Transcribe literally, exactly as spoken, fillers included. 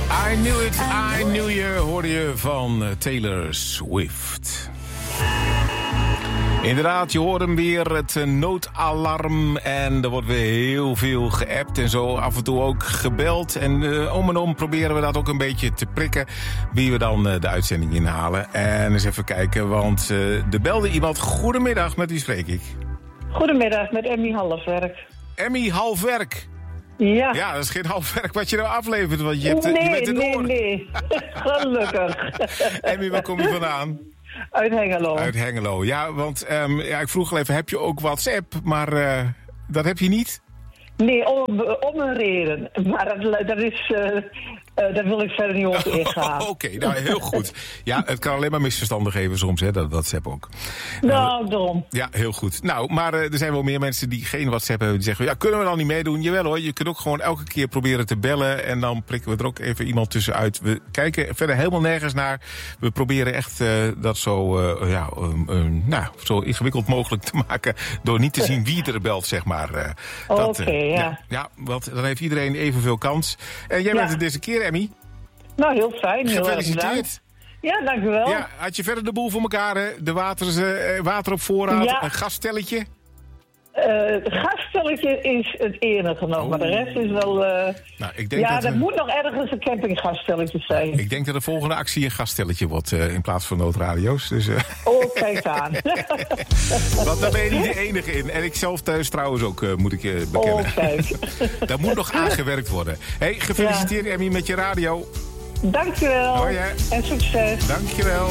I knew it, I knew you, hoorde je van Taylor Swift. Inderdaad, je hoort hem weer, het noodalarm. En er wordt weer heel veel geappt en zo, af en toe ook gebeld. En uh, om en om proberen we dat ook een beetje te prikken, wie we dan uh, de uitzending inhalen. En eens even kijken, want uh, er belde iemand. Goedemiddag, met wie spreek ik? Goedemiddag, met Emmy Halfwerk. Emmy Halfwerk. Ja. Ja, dat is geen halfwerk wat je nou aflevert, want je, hebt, nee, je bent in nee, oor. nee. Gelukkig. Emmy, waar kom je vandaan? Uit Hengelo. Uit Hengelo, ja, want um, ja, ik vroeg al even, heb je ook WhatsApp? Maar uh, dat heb je niet? Nee, om, om een reden. Maar dat, dat is... Uh, uh, daar wil ik verder niet over ingaan. Oké, okay, nou heel goed. Ja, het kan alleen maar misverstanden geven soms, hè, dat WhatsApp ook. Nou, uh, daarom. Ja, heel goed. Nou, maar uh, er zijn wel meer mensen die geen WhatsApp hebben. Die zeggen, ja, kunnen we dan niet meedoen? Jawel hoor, je kunt ook gewoon elke keer proberen te bellen. En dan prikken we er ook even iemand tussenuit. We kijken verder helemaal nergens naar. We proberen echt uh, dat zo, uh, ja, um, um, nou, zo ingewikkeld mogelijk te maken. Door niet te zien wie er belt, zeg maar. Uh, Oké, okay, uh, ja. ja. Ja, want dan heeft iedereen evenveel kans. En jij ja. bent het deze keer, Emmy. Nou, heel fijn. Heel Gefeliciteerd. Ja, dank u wel. Ja, had je verder de boel voor elkaar, hè? De water, uh, water op voorraad, ja. een gasstelletje? Uh, het gasstelletje is het enige nog, oh. maar de rest is wel... Uh... Nou, ik denk ja, dat er we... moet nog ergens een campinggasstelletje zijn. Ik denk dat de volgende actie een gasstelletje wordt uh, in plaats van noodradio's. Dus, uh... Oh, kijk aan. Want daar ben je niet de enige in. En ik zelf thuis trouwens ook, uh, moet ik uh, bekennen. Oh, kijk. Daar moet nog aangewerkt worden. Hey, gefeliciteerd ja. Emmy met je radio. Dankjewel. Hoi, hè. En succes. Dankjewel.